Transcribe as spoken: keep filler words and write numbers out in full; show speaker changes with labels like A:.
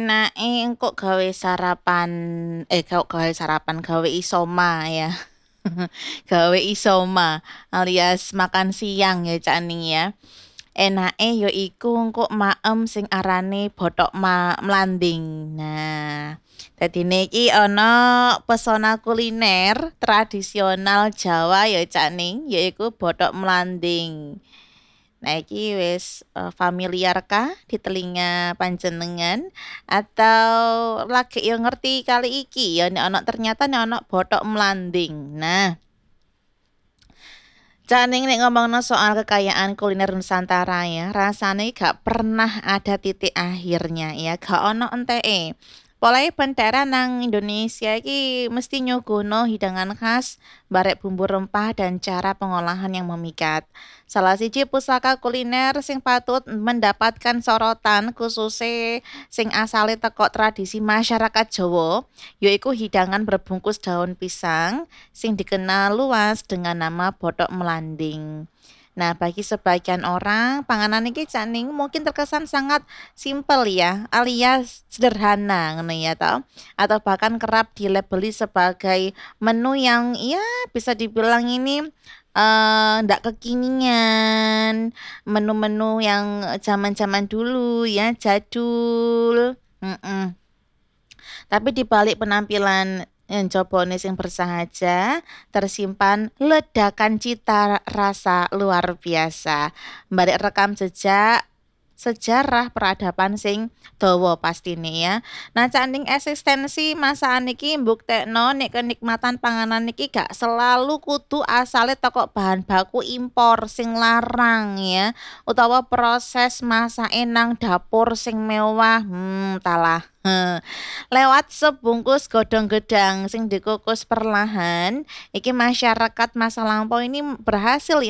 A: enake engko gawe sarapan eh kau gawe sarapan gawe isoma ya. Gawe isoma alias makan siang ya Cak Ning ya. Enake ya iku engko maem sing arane bothok ma mlanding. Nah, dadine iki ana pesona kuliner tradisional Jawa ya Cak Ning, yaiku bothok mlanding. Nah, iki wis eh, familiar kah di telinga panjenengan atau lagi yo ngerti kali iki ya nek ana ternyata nek ana bothok mlanding. Nah, Caning nek ngomongno soal kekayaan kuliner Nusantara ya, rasane gak pernah ada titik akhirnya ya, gak ono enteke. Polahe bentera nang Indonesia iki mesti nyuguhno hidangan khas, barek bumbu rempah dan cara pengolahan yang memikat. Salah siji pusaka kuliner sing patut mendapatkan sorotan khususnya sing asale teko tradisi masyarakat Jawa, yaiku hidangan berbungkus daun pisang sing dikenal luas dengan nama bothok melanding. Nah, bagi sebagian orang, panganan ini caning mungkin terkesan sangat simpel ya, alias sederhana ngono ya toh. Atau bahkan kerap dilabeli sebagai menu yang ya bisa dibilang ini eh ndak kekinian, menu-menu yang zaman-zaman dulu ya, jadul. Mm-mm. Tapi di balik penampilan yang jobone sing bersahaja, tersimpan ledakan cita rasa luar biasa. Balik rekam jejak sejarah peradaban sing dawa pastine ya. Nah, canding eksistensi masakan iki mbuktekno nek kenikmatan panganan iki gak selalu kudu asale toko bahan baku impor sing larang ya, utawa proses masak nang dapur sing mewah. Hmm, talah. Lewat sebungkus godong gedang sing dikukus perlahan, iki masyarakat masa lampau ini berhasil ya